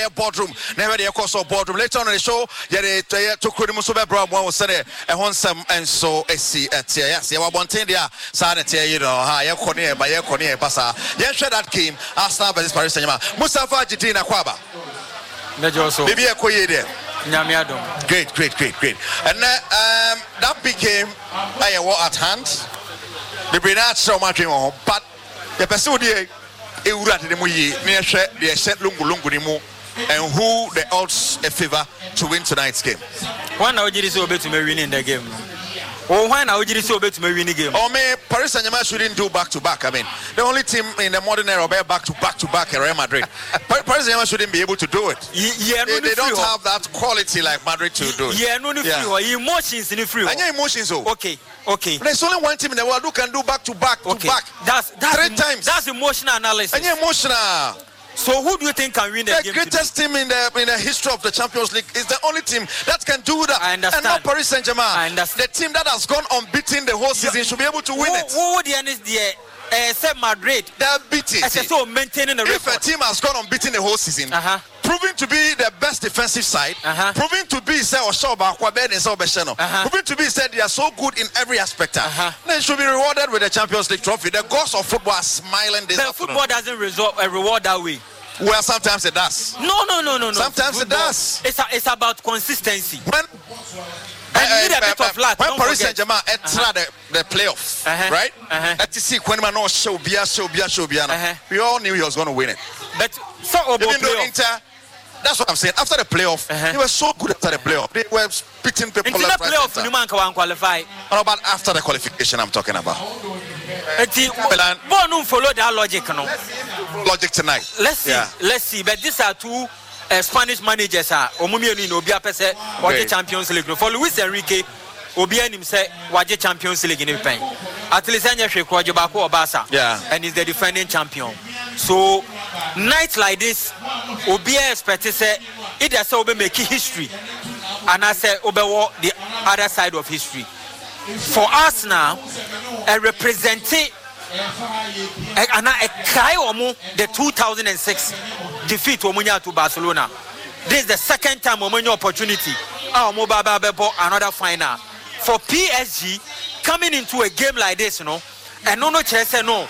a boardroom. Never the course of boardroom. Later on in the show, to Kudimusobe Bro, one was said a Honsam and so a see at yes, you want Tindia, Sanity, you know, higher Cornier by your Cornier Passa. Yes, that came. I'll start by this Paris Saint-Germain. Mustafa Jitina Kwaba. Maybe a Koyede. Great. And that became a war at hand. The Bernard so much more, but the person the set Lungu and who the odds a favor to win tonight's game. One hour is over to me winning the game. Oh, when I would so bet to me winning game. Oh, may Paris Saint-Germain shouldn't do back to back. I mean, the only team in the modern era back to back Real Madrid. Paris Saint-Germain shouldn't be able to do it. They don't have that quality like Madrid to do it. Emotions in the free. And your emotions, okay. There's only one team in the world who can do back to back to back. That's 3 times. That's emotional analysis. And you're emotional. So who do you think can win the game? The greatest team in the history of the Champions League is the only team that can do that. I understand. And not Paris Saint-Germain. I understand. The team that has gone unbeaten the whole season should be able to win it. Who would the end is the Madrid? They're beating. So maintaining the record. If a team has gone unbeaten the whole season, proving to be the best defensive side, proving to be proving to be said they are so good in every aspect, they should be rewarded with the Champions League trophy. The gods of football are smiling this afternoon. Football doesn't reward that way. Well, sometimes it does. No. Sometimes football, it does. It's about consistency. When you need a bit of luck. When Paris Saint-Germain entered the playoffs, right? At the see when man show we all knew he was going to win it. But so even though Inter, that's what I'm saying. After the playoff, they were so good after the playoff. They were beating people left, right, playoff, center. you man can qualify. What about after the qualification I'm talking about? Don't follow that logic, no. Logic tonight. Let's see. But these are two Spanish managers. Omumienu no Obia pese waje Champions League. For Luis Enrique, Obia nim say waje Champions League in pen. At least anya hwe ko Jobako Obasa. And he's the defending champion. So nights like this, Obia expect say it say obe make history. And I say obe the other side of history. For us now, representing the 2006 defeat to Barcelona. This is the second time we opportunity. Another final for PSG coming into a game like this, and no chance, no.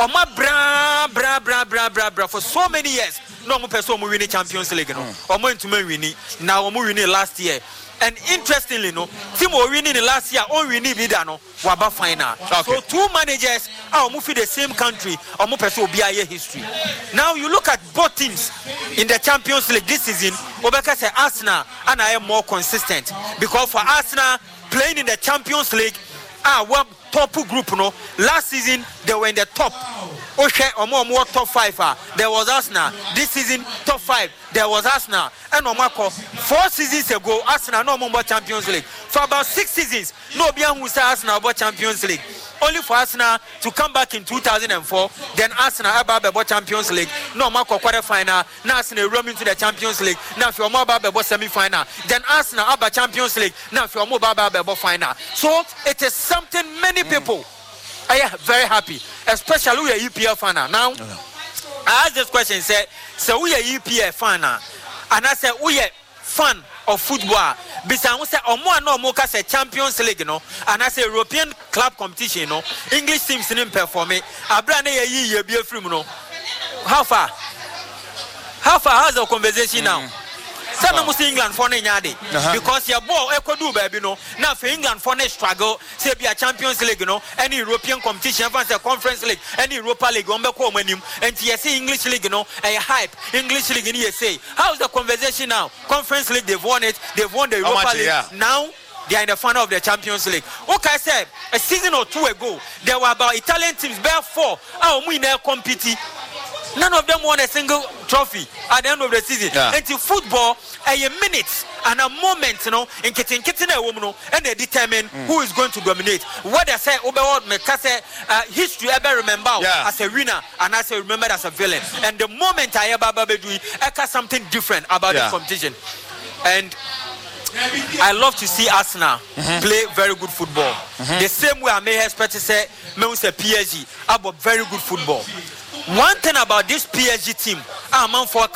Bra for so many years. No more person winning Champions League, winning now winning last year. And interestingly, team winning last year, winning Vidano, Waba final. So 2 managers are moving the same country, or more person history. Now you look at both teams in the Champions League this season. Obeka say Arsenal and I am more consistent because for Arsenal playing in the Champions League, one top group, last season they were in the top. More top 5. There was Arsenal. This season top 5. There was Arsenal. And Omako 4 seasons ago, Arsenal no more Champions League. For about 6 seasons, no one who said Arsenal about Champions League. Only for Arsenal to come back in 2004, then Arsenal about Champions League. No more quarter final. Now Arsenal roam into the Champions League. Now if you're more about semi final, then Arsenal about Champions League. Now if you're more about final. So it is something many people are very happy, especially we are EPL fan now. I asked this question, so we are EPL fan, and I said we are fan of football. Because I said, no more say Champions League, and I say European club competition, English teams didn't perform it. I brand a be a free, How far? How's the conversation now? Some must England for because your ball echo do baby now for England for struggle say be a Champions League any European competition advance a Conference League any Europa League and yes English League a hype English League in USA. How's the conversation now? Conference League they've won it, they've won the Europa League. Now they are in the final of the Champions League. Okay, I said a season or 2 ago there were about Italian teams bare 4 compete. None of them won a single trophy at the end of the season. Until football, a minute and a moment, in getting a woman, and they determine who is going to dominate. What I say, history ever remember as a winner, and as I remember as a villain. And the moment I ever do, I got something different about this competition. And I love to see Arsenal play very good football. The same way I may expect to say, PSG about very good football. One thing about this PSG team, I'm for